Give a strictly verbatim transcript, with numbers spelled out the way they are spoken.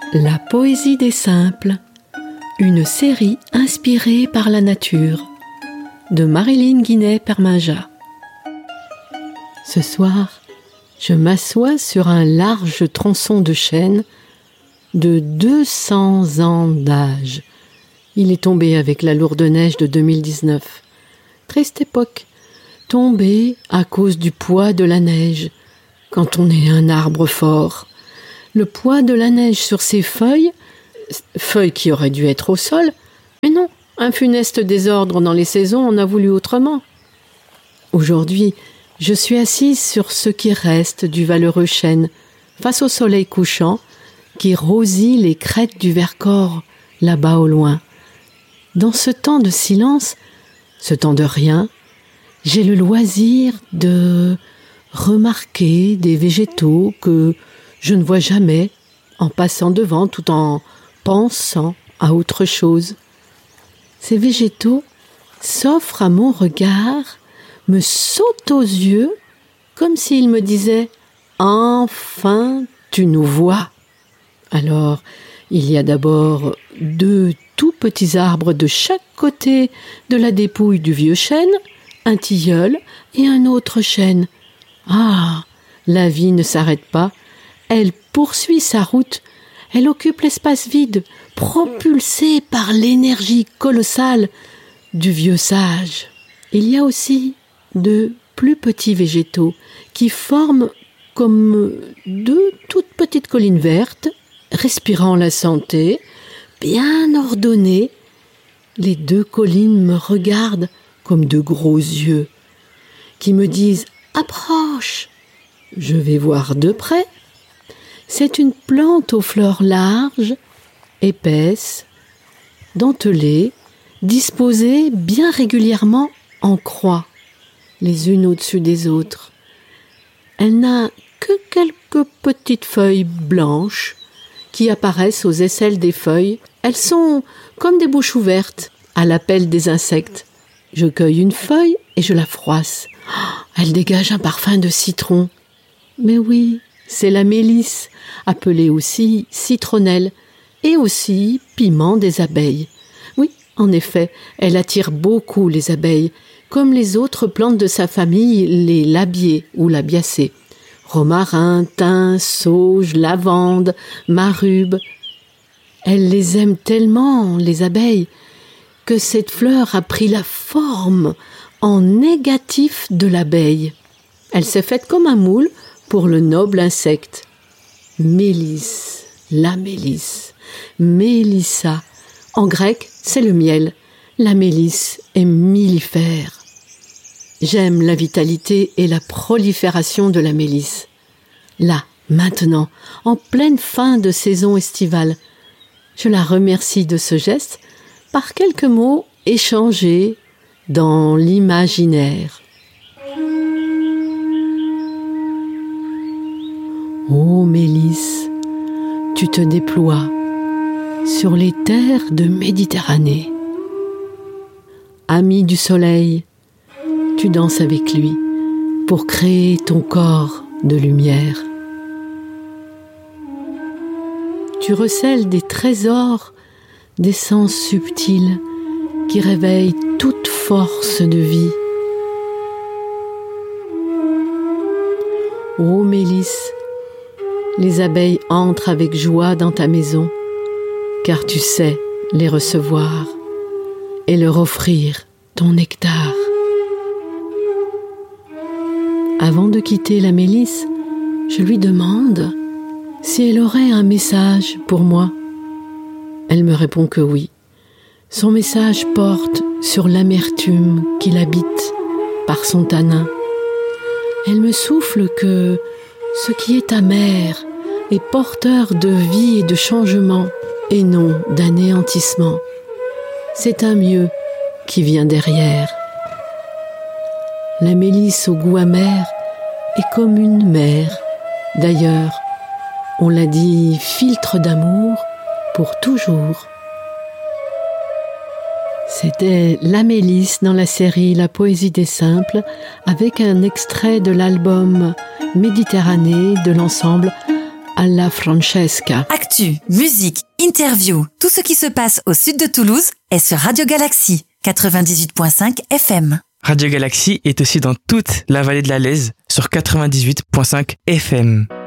La poésie des simples, une série inspirée par la nature, de Marilyn Guinet-Perminja. Ce soir, je m'assois sur un large tronçon de chêne de deux cents ans d'âge. Il est tombé avec la lourde neige de deux mille dix-neuf. Triste époque, tombé à cause du poids de la neige, quand on est un arbre fort. Le poids de la neige sur ses feuilles, feuilles qui auraient dû être au sol, mais non, un funeste désordre dans les saisons en a voulu autrement. Aujourd'hui, je suis assise sur ce qui reste du valeureux chêne, face au soleil couchant, qui rosit les crêtes du Vercors, là-bas au loin. Dans ce temps de silence, ce temps de rien, j'ai le loisir de remarquer des végétaux que je ne vois jamais en passant devant tout en pensant à autre chose. Ces végétaux s'offrent à mon regard, me sautent aux yeux comme s'ils me disaient « Enfin, tu nous vois !» Alors, il y a d'abord deux tout petits arbres de chaque côté de la dépouille du vieux chêne, un tilleul et un autre chêne. Ah, la vie ne s'arrête pas. Elle poursuit sa route, elle occupe l'espace vide, propulsée par l'énergie colossale du vieux sage. Il y a aussi de plus petits végétaux qui forment comme deux toutes petites collines vertes, respirant la santé, bien ordonnées. Les deux collines me regardent comme de gros yeux, qui me disent « Approche !» Je vais voir de près. C'est une plante aux fleurs larges, épaisses, dentelées, disposées bien régulièrement en croix, les unes au-dessus des autres. Elle n'a que quelques petites feuilles blanches qui apparaissent aux aisselles des feuilles. Elles sont comme des bouches ouvertes à l'appel des insectes. Je cueille une feuille et je la froisse. Elle dégage un parfum de citron. Mais oui, c'est la mélisse, appelée aussi citronnelle, et aussi piment des abeilles. Oui, en effet, elle attire beaucoup les abeilles, comme les autres plantes de sa famille, les labiées ou labiacées. Romarin, thym, sauge, lavande, marube. Elle les aime tellement, les abeilles, que cette fleur a pris la forme en négatif de l'abeille. Elle s'est faite comme un moule pour le noble insecte. Mélisse, la mélisse, mélissa. En grec, c'est le miel. La mélisse est millifère. J'aime la vitalité et la prolifération de la mélisse. Là, maintenant, en pleine fin de saison estivale, je la remercie de ce geste par quelques mots échangés dans l'imaginaire. Ô Mélisse, tu te déploies sur les terres de Méditerranée. Ami du soleil, tu danses avec lui pour créer ton corps de lumière. Tu recèles des trésors d'essence subtile qui réveillent toute force de vie. Ô Mélisse, les abeilles entrent avec joie dans ta maison, car tu sais les recevoir et leur offrir ton nectar. Avant de quitter la mélisse, je lui demande si elle aurait un message pour moi. Elle me répond que oui. Son message porte sur l'amertume qui l'habite par son tanin. Elle me souffle que ce qui est amer est porteur de vie et de changement, et non d'anéantissement. C'est un mieux qui vient derrière. La mélisse au goût amer est comme une mère. D'ailleurs, on l'a dit, filtre d'amour pour toujours. C'était la mélisse dans la série La poésie des simples, avec un extrait de l'album Méditerranée de l'ensemble alla Francesca. Actu, musique, interview, tout ce qui se passe au sud de Toulouse est sur Radio Galaxy, quatre-vingt-dix-huit virgule cinq F M. Radio Galaxy est aussi dans toute la vallée de la Lèze sur quatre-vingt-dix-huit virgule cinq F M.